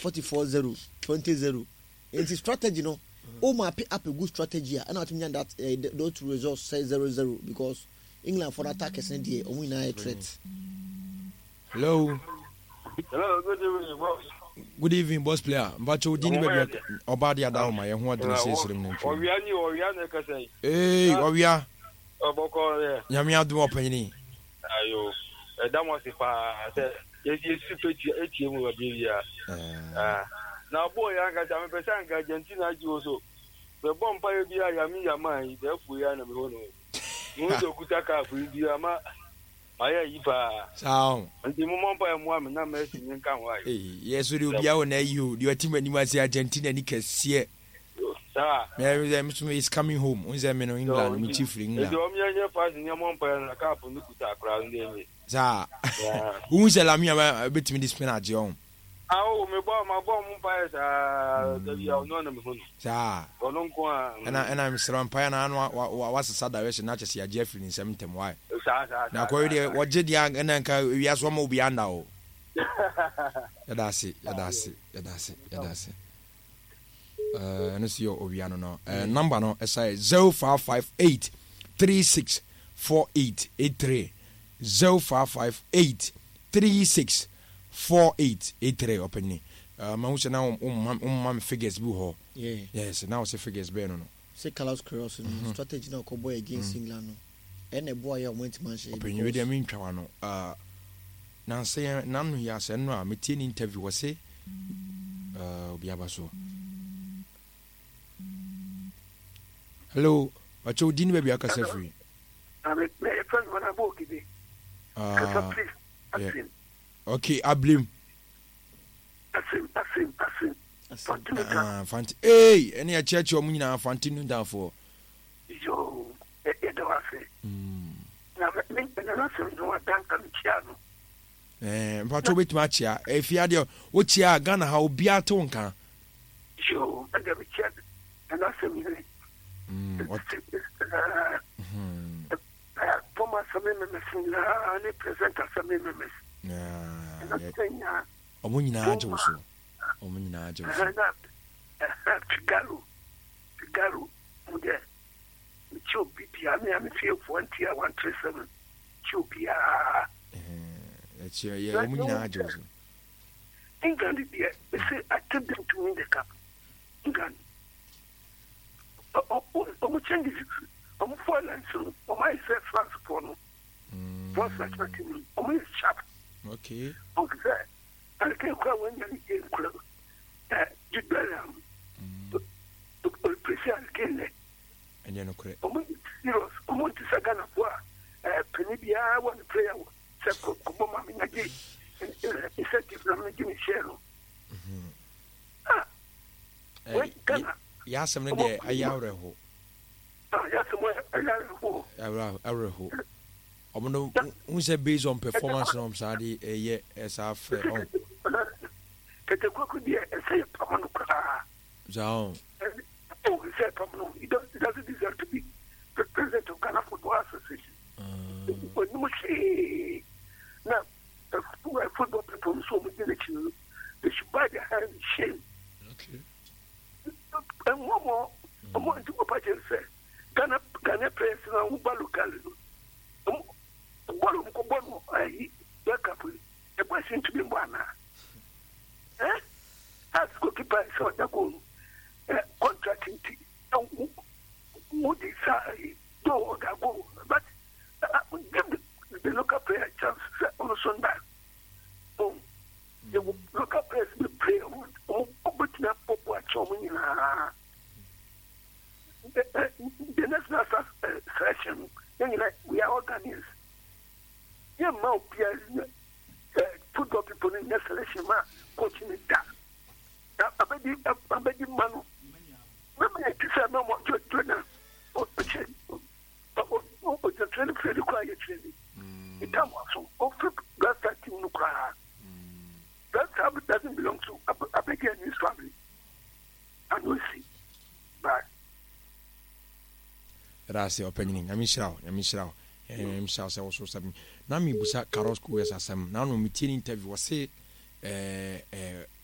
44-0, 20-0. It's a strategy, no. Map up a good strategy, and I think that those results say 0-0 because England for attack is in the winner threat. Hello. Hello, good evening, boss. Good evening, boss player. But you didn't be about the down my what do you say? Hey, Ovia. Yamia do open. Ayo, that was if I said, yes, super now, boy, I got a percent Argentina, also. The bomb by Yami Yamai, therefore, I know. Muso Kutaka, Yama, Maya, sound. And the moment by a woman, I'm messing in Kanwai. Yes, we will be out on your team when you must see Argentina, and you can see it. Mary is coming home. Who's a man in England? Me chiefly England. You're passing your mom and a cup of Nukuta crown. Sir, who's a lamia between this spinach, John? Oh, my bomb umpires are the anonymous. Sir, and I'm Sir Umpire, and what's the sad direction? Not to see a Jeffrey in 70. Why? Now, what did young and then we ask one more beyond now? That's it. And it's your Oviano no. Number no, SI 0558 364883 0558 364883 opening. Mausha now figures buho. Yes, now say figures be no. Say Carlos Queiroz strategy now ko boy against England no. And a boy went match. Open you dey mean twa no. Now say nanu ya say no a meeting interview was say obi abaso. Hello, what's your dinner baby? I can say free. I'm a friend when I walk today. Okay, I blame. Asim. Hey, any a church or mean I fantin down for. Yo, it was it. Now, but to wait much ya. If you had your what ya Ghana, how be a tonka. Yo, I got a chat and I said, Thomas, some members, and present us some members. Omuna Josu. Omuna Josu. Figaro, Mude. Chubia, I am feel 137. Chubia. That's your Omuna Josu. England, they say, attempt them to win the cup. England. Changes. Foreign, so my self France for no. France national team. My sharp. Okay. Okay. I can't cry when you're in club. You better appreciate again. And you're not correct. Serious. I want to say Ghana for Penibia. I want to play. Seko Kuboma Minagi. Effective Ramagini Shell. Yes, I'm there. I yareho. Who's a based on performance on Sadi a year as I feel. Zone. He doesn't deserve to be the president of Ghana Football Association. Now, football people so much they should buy their hand in shame. Okay. And one more to go back and say, Ghana players now who are local. A question to be one. As goalkeeper, so that go contracting who decide no go, but give the local player chance on Sunday. The local players will play but not popular choming. The national session, we are organized. Yeah, my football people in the selection, coaching it down. I beg you, man. Remember, I said no more to trainer or the training for the quiet training. It comes also, that's that team no cry. That habit doesn't belong to a big and his family. And we'll see. Bye. That's the opinion. I'm Michelle. Michelle say also something. Now me busa Carlos Queiroz asem. Now no meeting interview was say